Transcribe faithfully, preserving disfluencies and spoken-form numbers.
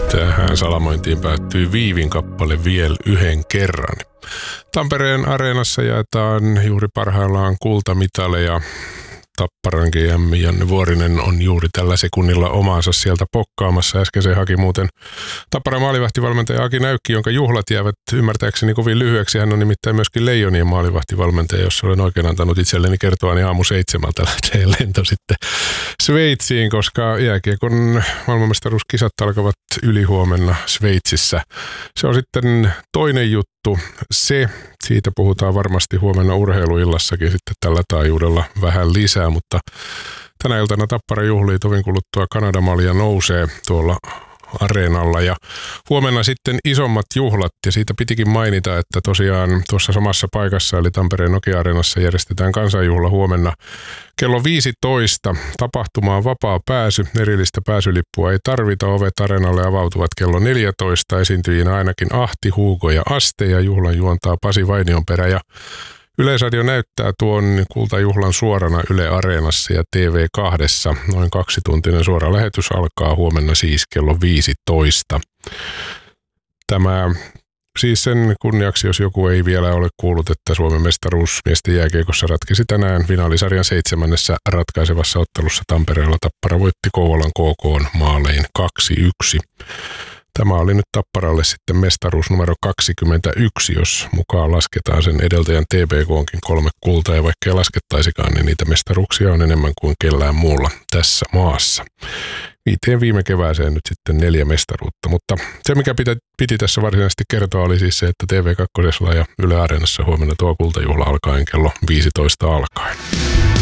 Tähän salamointiin päättyy Viivin kappale Viel yhden kerran. Tampereen areenassa jaetaan juuri parhaillaan kultamitaleja. Tapparan G M Janne Vuorinen on juuri tällä sekunnilla omaansa sieltä pokkaamassa. Äsken se haki muuten Tapparan maalivahtivalmentaja Aki Näykki, jonka juhlat jäävät ymmärtääkseni kovin lyhyeksi. Hän on nimittäin myöskin Leijonien maalivahtivalmentaja, jossa olen oikein antanut itselleni kertoa, niin aamu seitsemältä lähtee lento sitten Sveitsiin, koska jääkiekon maailmanmestaruuskisat alkavat ylihuomenna Sveitsissä. Se on sitten toinen juttu. Se, siitä puhutaan varmasti huomenna urheiluillassakin sitten tällä taajuudella vähän lisää, mutta tänä iltana Tappara juhlii tovin kuluttua Kanadamalia nousee tuolla areenalla ja huomenna sitten isommat juhlat ja siitä pitikin mainita, että tosiaan tuossa samassa paikassa eli Tampereen Nokia-areenassa järjestetään kansanjuhla huomenna kello viisitoista. Tapahtumaan vapaa pääsy, erillistä pääsylippua ei tarvita, ovet areenalle avautuvat kello neljätoista, esiintyjinä ainakin Ahti, Hugo ja Aste ja juhlan juontaa Pasi Vainionperä ja Yleisradio näyttää tuon kultajuhlan suorana Yle Areenassa ja T V kahdessa. Noin kaksituntinen suora lähetys alkaa huomenna siis kello viisitoista. Tämä siis sen kunniaksi, jos joku ei vielä ole kuullut, että Suomen mestaruus miesten jääkiekossa ratkesi tänään finaalisarjan seitsemännessä ratkaisevassa ottelussa Tampereella. Tappara voitti Kouvolan K K:n maalein kaksi yksi. Tämä oli nyt Tapparalle sitten mestaruus numero kaksikymmentäyksi, jos mukaan lasketaan sen edeltäjän T B K:nkin kolme kultaa, ja vaikka ei laskettaisikaan, niin niitä mestaruuksia on enemmän kuin kellään muulla tässä maassa. Viiteen viime kevääseen nyt sitten neljä mestaruutta, mutta se mikä piti, piti tässä varsinaisesti kertoa oli siis se, että T V kaksi ja Yle Areenassa huomenna tuo kultajuhla alkaen kello viisitoista alkaen.